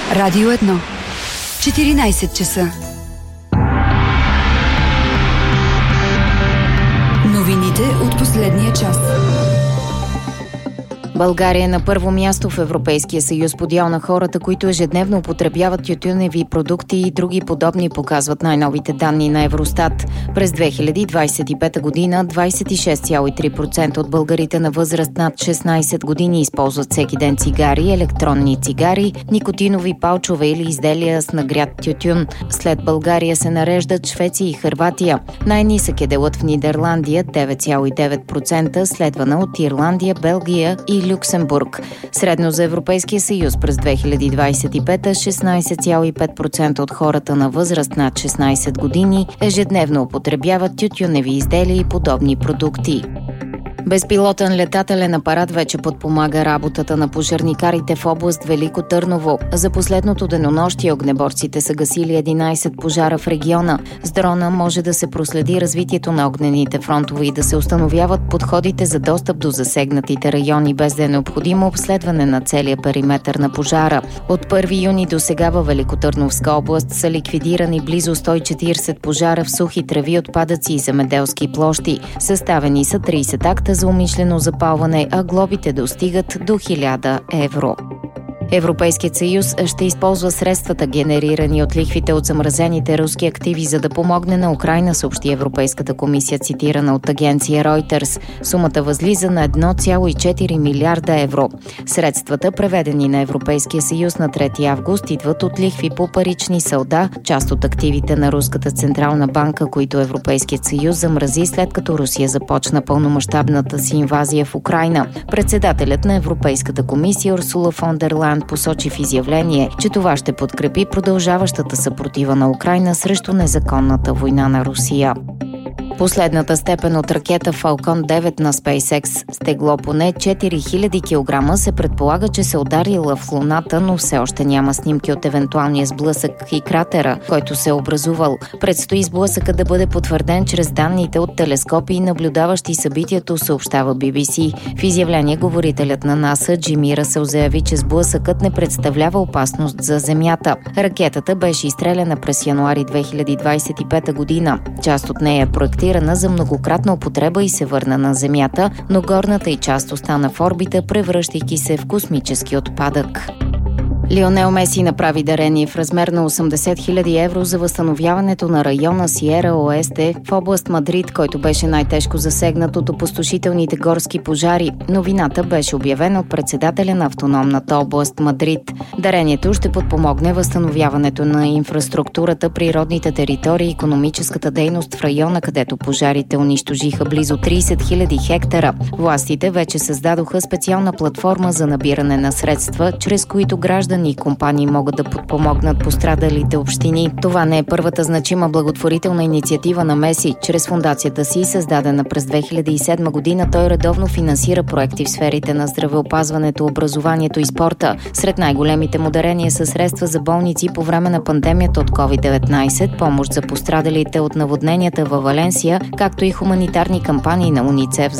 Радио 1. 14 часа. Новините от последния час. България е на първо място в Европейския съюз по дял на хората, които ежедневно употребяват тютюневи продукти и други подобни, показват най-новите данни на Евростат. През 2025 година 26,3% от българите на възраст над 16 години използват всеки ден цигари, електронни цигари, никотинови палчове или изделия с нагрят тютюн. След България се нареждат Швеция и Хърватия. Най-нисък е делът в Нидерландия 9,9%, следвана от Ирландия, Белгия и Люксембург. Средно за Европейския съюз през 2025 16,5% от хората на възраст над 16 години ежедневно употребяват тютюневи изделия и подобни продукти. Безпилотен летателен апарат вече подпомага работата на пожарникарите в област Велико Търново. За последното денонощие огнеборците са гасили 11 пожара в региона. С дрона може да се проследи развитието на огнените фронтове и да се установяват подходите за достъп до засегнатите райони, без да е необходимо обследване на целия периметър на пожара. От 1 юни до сега във Великотърновска област са ликвидирани близо 140 пожара в сухи треви, отпадъци и земеделски площи. Съставени са 30 акта за умишлено запалване, а глобите достигат до 1000 евро. Европейският съюз ще използва средствата, генерирани от лихвите от замразените руски активи, за да помогне на Украйна, съобщи Европейската комисия, цитирана от агенция Reuters. Сумата възлиза на 1,4 милиарда евро. Средствата, преведени на Европейския съюз на 3 август, идват от лихви по парични салда, част от активите на Руската централна банка, които Европейският съюз замрази след като Русия започна пълномащабната си инвазия в Украйна. Председателят на Европейската комисия Урсула фон дер Лайен посочи в изявление, че това ще подкрепи продължаващата съпротива на Украйна срещу незаконната война на Русия. Последната степен от ракета Falcon 9 на SpaceX с тегло поне 4000 кг се предполага, че се ударила в Луната, но все още няма снимки от евентуалния сблъсък и кратера, който се е образувал. Предстои сблъсъка да бъде потвърден чрез данните от телескопи и наблюдаващи събитието, съобщава BBC. В изявление говорителят на НАСА Джими Ръсел заяви, че сблъсъкът не представлява опасност за Земята. Ракетата беше изстреляна през януари 2025 година. Част от нея е проектирана за многократна употреба и се върна на Земята, но горната й част остана в орбита, превръщайки се в космически отпадък. Лионел Меси направи дарение в размер на 80 000 евро за възстановяването на района Сиера Оесте в област Мадрид, който беше най-тежко засегнат от опустошителните горски пожари. Новината беше обявена от председателя на автономната област Мадрид. Дарението ще подпомогне възстановяването на инфраструктурата, природните територии и икономическата дейност в района, където пожарите унищожиха близо 30 000 хектара. Властите вече създадоха специална платформа за набиране на средства, чрез които граждани и компании могат да подпомогнат пострадалите общини. Това не е първата значима благотворителна инициатива на Меси. Чрез фондацията си, създадена през 2007 година, той редовно финансира проекти в сферите на здравеопазването, образованието и спорта. Сред най-големите му дарения са средства за болници по време на пандемията от COVID-19, помощ за пострадалите от наводненията във Валенсия, както и хуманитарни кампании на УНИЦЕФ